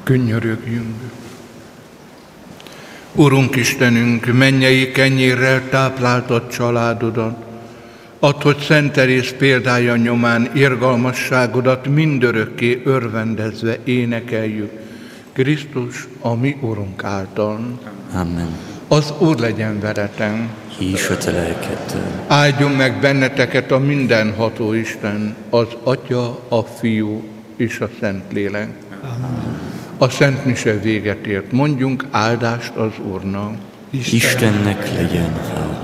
Könyörögjünk! Urunk Istenünk, mennyei kenyérrel tápláltad családodat, add, hogy Szent Teréz példája nyomán irgalmasságodat mindörökké örvendezve énekeljük Krisztus, a mi Urunk által. Amen. Az Úr legyen veletek. És a te lelkeddel. Áldjon meg benneteket a mindenható Isten, az Atya, a Fiú és a Szentlélek. Amen. A Szent Mise véget ért. Mondjunk áldást az Úrnak. Istennek legyen hála.